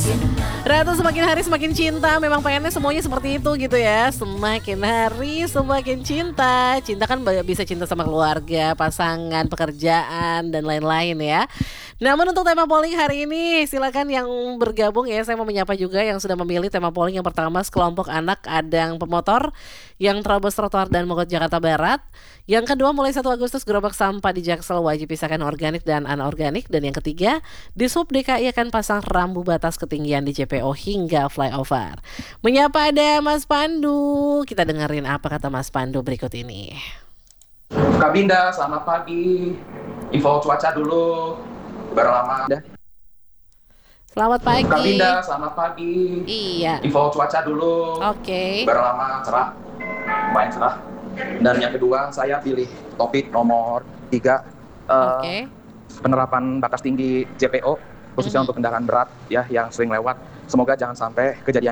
Ratu semakin hari semakin cinta, memang pengennya semuanya seperti itu gitu ya. Semakin hari semakin cinta. Cinta kan bisa cinta sama keluarga, pasangan, pekerjaan, dan lain-lain ya. Namun untuk tema polling hari ini silakan yang bergabung ya. Saya mau menyapa juga yang sudah memilih tema polling yang pertama, sekelompok anak adang pemotor yang terobos trotoar dan mogok Jakarta Barat. Yang kedua, mulai 1 Agustus gerobak sampah di Jaksel wajib pisahkan organik dan anorganik. Dan yang ketiga, di Sub DKI akan pasang rambu batas ketinggian di JPO hingga flyover. Menyapa ada Mas Pandu. Kita dengerin apa kata Mas Pandu berikut ini. Kak Binda, selamat pagi. Info cuaca dulu. Baru lama. Selamat pagi. Kak Binda, selamat pagi. Iya. Info cuaca dulu. Oke. Baru lama cerah. Lumayan cerah. Dan yang kedua, saya pilih topik nomor 3. Oke. Penerapan batas tinggi JPO khususnya untuk kendaraan berat ya yang sering lewat. Semoga jangan sampai kejadian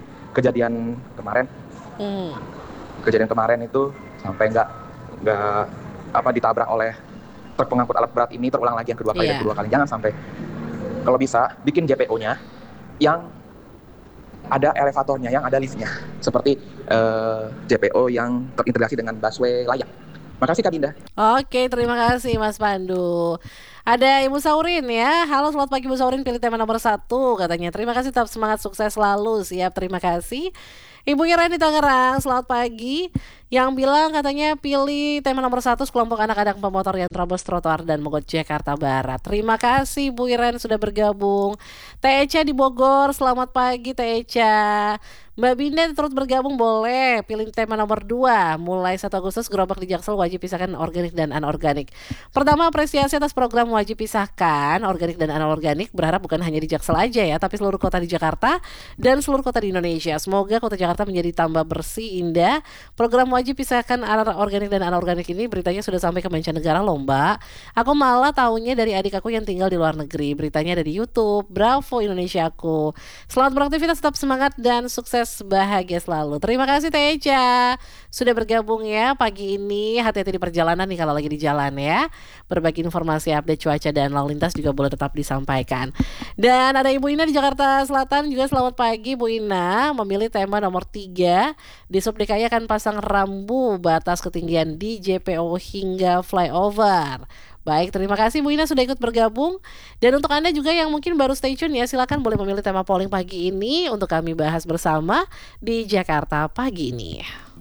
kemarin itu sampai nggak ditabrak oleh truk pengangkut alat berat ini terulang lagi yang kedua kali. Jangan sampai. Kalau bisa bikin JPO-nya yang ada elevatornya, yang ada liftnya, seperti JPO yang terintegrasi dengan busway layak. Makasih Kak Dinda. Oke, terima kasih Mas Pandu. Ada Ibu Saurin ya. Halo, selamat pagi Ibu Saurin, pilih tema nomor 1 katanya. Terima kasih, tetap semangat, sukses selalu. Siap, terima kasih. Ibu Iren di Tangerang, selamat pagi. Yang bilang katanya pilih tema nomor 1, sekelompok anak adang pemotor yang terobos trotoar dan mogok Jakarta Barat. Terima kasih Bu Iren sudah bergabung. Teh Eca di Bogor, selamat pagi Teh Eca. Mbak Binda terus bergabung, boleh pilih tema nomor 2. Mulai 1 Agustus gerobak di Jaksel wajib pisahkan organik dan anorganik. Pertama, apresiasi atas program wajib pisahkan organik dan anorganik. Berharap bukan hanya di Jaksel aja ya, tapi seluruh kota di Jakarta dan seluruh kota di Indonesia. Semoga kota Jakarta menjadi tambah bersih, indah. Program wajib pisahkan organik dan anorganik ini beritanya sudah sampai ke mancanegara loh Mbak. Aku malah taunya dari adik aku yang tinggal di luar negeri. Beritanya ada di YouTube. Bravo Indonesia aku. Selamat beraktivitas, tetap semangat dan sukses, bahagia selalu. Terima kasih Teh Eca sudah bergabung ya pagi ini. Hati-hati di perjalanan nih kalau lagi di jalan ya. Berbagi informasi, update cuaca dan lalu lintas juga boleh tetap disampaikan. Dan ada Ibu Ina di Jakarta Selatan juga, selamat pagi Bu Ina. Memilih tema nomor 3. Di Sub DKI akan pasang rambu batas ketinggian di JPO hingga flyover. Baik, terima kasih Bu Ina sudah ikut bergabung. Dan untuk Anda juga yang mungkin baru stay tune ya, silakan boleh memilih tema polling pagi ini untuk kami bahas bersama di Jakarta Pagi ini.